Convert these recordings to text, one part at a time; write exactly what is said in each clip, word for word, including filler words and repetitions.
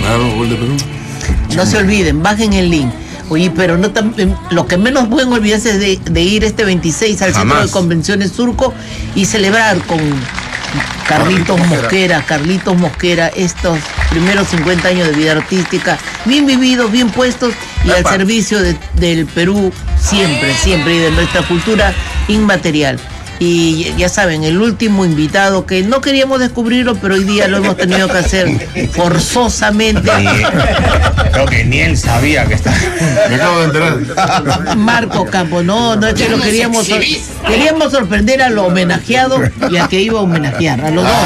Claro, gol de Perú. No se olviden, bajen el link. Oye, pero no tan, lo que menos pueden olvidarse es de, de ir este veintiséis al Jamás. Centro de Convenciones Surco y celebrar con Carlitos Mosquera, Carlitos Mosquera, estos primeros cincuenta años de vida artística, bien vividos, bien puestos y al servicio de, del Perú siempre, siempre, y de nuestra cultura inmaterial. Y ya saben, el último invitado que no queríamos descubrirlo, pero hoy día lo hemos tenido que hacer forzosamente. Creo que ni él sabía que estaba. Me acabo de enterar. Marco Campos, no, no es que lo queríamos sor- queríamos sorprender a lo homenajeado y a que iba a homenajear, a los dos.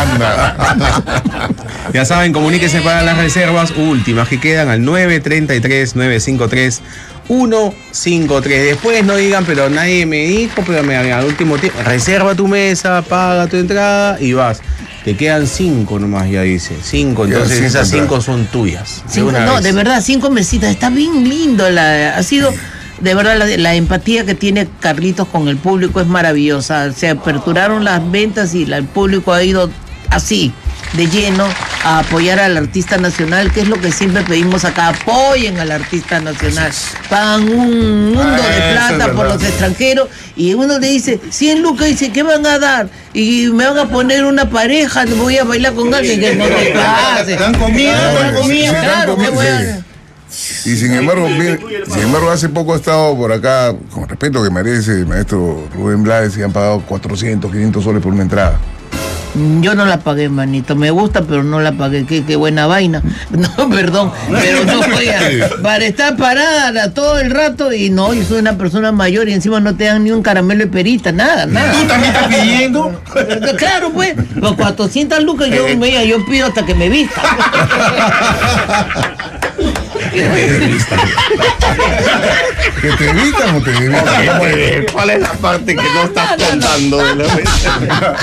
Ya saben, comuníquense para las reservas últimas que quedan al nueve treinta y tres, nueve cincuenta y tres, ciento cincuenta y tres. Después no digan, pero nadie me dijo, pero me, al último tiempo, reserva tu mesa, paga tu entrada y vas. Te quedan cinco nomás, ya dice. Cinco, entonces cinco esas cinco entradas. son tuyas. de Cinco, una no, vez. de verdad, cinco mesitas, está bien lindo. La, ha sido, de verdad, la, la empatía que tiene Carlitos con el público es maravillosa. Se aperturaron las ventas y la, el público ha ido así, de lleno, a apoyar al artista nacional, que es lo que siempre pedimos acá, apoyen al artista nacional. Pagan un mundo Ah, de eso plata es por verdad. los extranjeros y uno le dice, cien lucas, dice, ¿qué van a dar? Y me van a poner una pareja, voy a bailar con alguien que no te pase. Dan comida, Ah, dan comida, dan claro, comida, qué bueno. sí. Y sin embargo, bien- sin embargo, hace poco he estado por acá, con respeto que merece el maestro Rubén Blades, y han pagado cuatrocientos, quinientos soles por una entrada. Yo no la pagué, manito. Me gusta, pero no la pagué. Qué, qué buena vaina. No, perdón. Pero no voy a... Para estar parada todo el rato y no, yo soy una persona mayor y encima no te dan ni un caramelo de perita, nada, nada. ¿Tú también estás pidiendo? Claro, pues. Los cuatrocientas lucas yo, mira, yo pido hasta que me vista. ¿Que te evitan o te evitan? ¿Cuál es la parte que no estás contando de la mesa?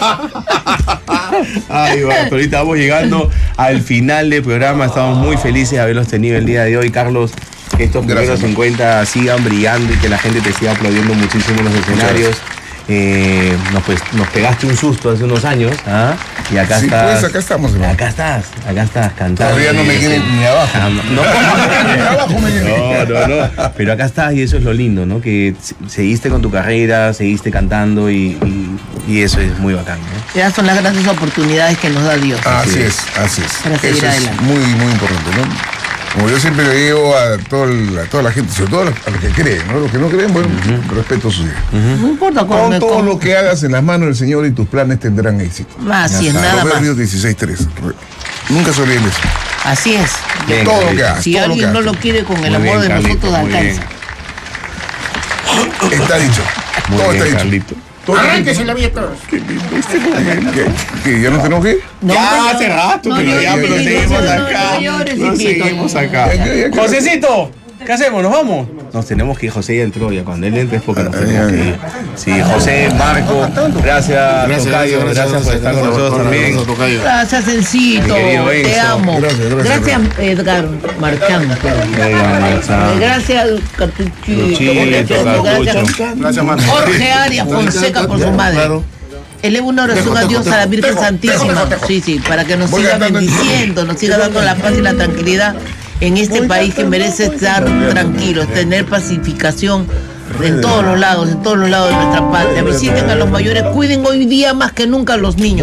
Ay, bueno, ahorita vamos llegando al final del programa. Estamos muy felices de haberlos tenido el día de hoy, Carlos. Que estos primeros Gracias, cincuenta sigan brillando y que la gente te siga aplaudiendo muchísimo en los escenarios. Eh, nos, pues, nos pegaste un susto hace unos años, ¿ah? Y acá Sí, estás. pues, acá estamos, hermano. Acá estás, acá estás cantando. Todavía no me quieren ni abajo. Ah, no, Ni abajo me quieren. no, no, no. Pero acá estás y eso es lo lindo, ¿no? Que se- seguiste con tu carrera, seguiste cantando y, y, y eso es muy bacán, ¿no? Esas son las grandes oportunidades que nos da Dios. Así es, así es. Para seguir Eso es adelante. muy, muy importante, ¿no? Como yo siempre le digo a, todo el- a toda la gente, sobre todo a los, a los que creen, ¿no? Los que no creen, bueno, respeto su vida. No importa cómo Pon me todo com- lo que hagas en las manos del Señor y tus planes tendrán éxito. Así es, nada más. Proverbios dieciséis tres. Nunca se olviden de eso. Así es. Bien, Todo lo que Carlitos. hagas. Si todo lo que alguien no hagas. lo quiere con el Muy amor bien, de Carlitos, nosotros, muy bien. alcanza. Está dicho. Muy todo bien, está dicho. Carlitos. Todo está dicho. Arránquese la vida todos. ¿Qué, qué, ¿Ya no tenemos que ir? No, Ya no, hace rato, no, pero no, ya, no, pero no, seguimos no, no, acá. no llores, No, hijito. seguimos acá. Ya, ya, ya, ya. Josecito, ¿qué hacemos? ¿Nos vamos? Nos tenemos que ir. José ya entró ya. Cuando él entre es porque nos tenemos que ir. Sí, José, Marco, gracias, Gracias, Tocayo, gracias, gracias por estar con nosotros también. Gracias, Sencito. Mi querido Te Enzo. amo. Gracias, gracias, Gracias, Edgar Marchán. Venga, Marza. Gracias, Cartuchito. Luchito, Gracias, Cartucho. Gracias, mano. Jorge Arias Fonseca por su madre. Claro. Eleva una oración a Dios, a la Virgen Santísima. Sí, sí, para que nos Voy siga cantando. bendiciendo, nos siga dando la paz y la tranquilidad en este país que merece estar tranquilos, tener pacificación en todos los lados, en todos los lados de nuestra patria. Visiten a los mayores, cuiden hoy día más que nunca a los niños.